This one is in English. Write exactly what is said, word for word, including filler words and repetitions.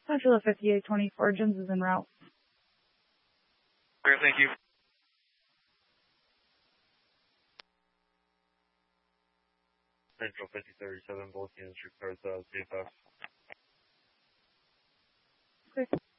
Central fifty-eight twenty-four, Jins is en route. Okay, thank you. Central fifty thirty-seven, both units requires uh, C F F. Okay.